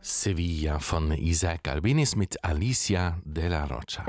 Sevilla von Isaac Albéniz mit Alicia de la Rocha.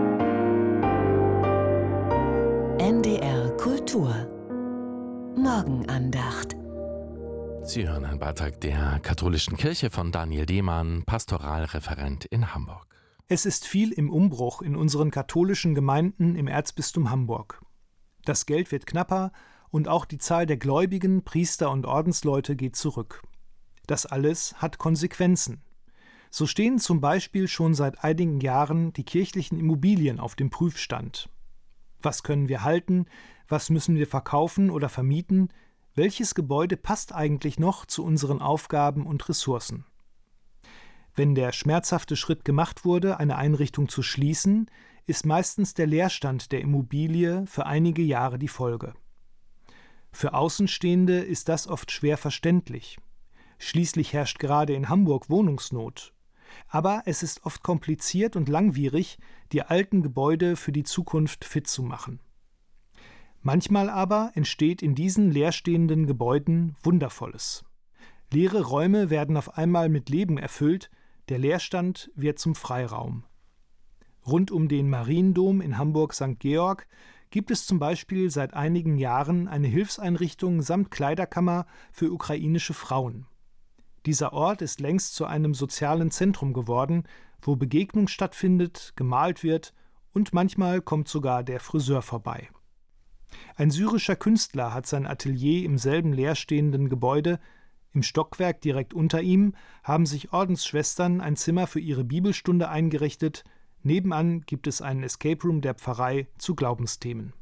NDR Kultur Morgenandacht. Sie hören einen Beitrag der Katholischen Kirche von Daniel Demann, Pastoralreferent in Hamburg. Es ist viel im Umbruch in unseren katholischen Gemeinden im Erzbistum Hamburg. Das Geld wird knapper und auch die Zahl der Gläubigen, Priester und Ordensleute geht zurück. Das alles hat Konsequenzen. So stehen zum Beispiel schon seit einigen Jahren die kirchlichen Immobilien auf dem Prüfstand. Was können wir halten? Was müssen wir verkaufen oder vermieten? Welches Gebäude passt eigentlich noch zu unseren Aufgaben und Ressourcen? Wenn der schmerzhafte Schritt gemacht wurde, eine Einrichtung zu schließen, ist meistens der Leerstand der Immobilie für einige Jahre die Folge. Für Außenstehende ist das oft schwer verständlich. Schließlich herrscht gerade in Hamburg Wohnungsnot. Aber es ist oft kompliziert und langwierig, die alten Gebäude für die Zukunft fit zu machen. Manchmal aber entsteht in diesen leerstehenden Gebäuden Wundervolles. Leere Räume werden auf einmal mit Leben erfüllt, der Leerstand wird zum Freiraum. Rund um den Mariendom in Hamburg-St. Georg gibt es zum Beispiel seit einigen Jahren eine Hilfseinrichtung samt Kleiderkammer für ukrainische Frauen. Dieser Ort ist längst zu einem sozialen Zentrum geworden, wo Begegnung stattfindet, gemalt wird und manchmal kommt sogar der Friseur vorbei. Ein syrischer Künstler hat sein Atelier im selben leerstehenden Gebäude. Im Stockwerk direkt unter ihm haben sich Ordensschwestern ein Zimmer für ihre Bibelstunde eingerichtet. Nebenan gibt es einen Escape Room der Pfarrei zu Glaubensthemen.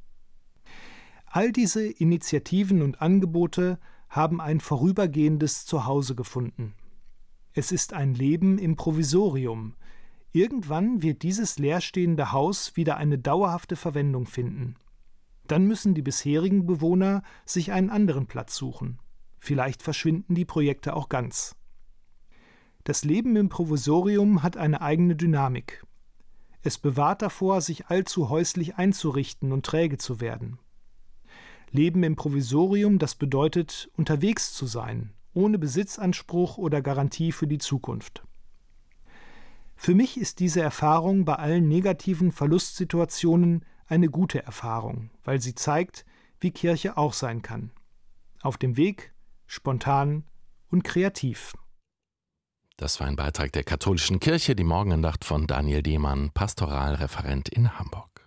All diese Initiativen und Angebote haben ein vorübergehendes Zuhause gefunden. Es ist ein Leben im Provisorium. Irgendwann wird dieses leerstehende Haus wieder eine dauerhafte Verwendung finden. Dann müssen die bisherigen Bewohner sich einen anderen Platz suchen. Vielleicht verschwinden die Projekte auch ganz. Das Leben im Provisorium hat eine eigene Dynamik. Es bewahrt davor, sich allzu häuslich einzurichten und träge zu werden. Leben im Provisorium, das bedeutet, unterwegs zu sein, ohne Besitzanspruch oder Garantie für die Zukunft. Für mich ist diese Erfahrung bei allen negativen Verlustsituationen eine gute Erfahrung, weil sie zeigt, wie Kirche auch sein kann. Auf dem Weg, spontan und kreativ. Das war ein Beitrag der Katholischen Kirche, die Morgenandacht von Daniel Demann, Pastoralreferent in Hamburg.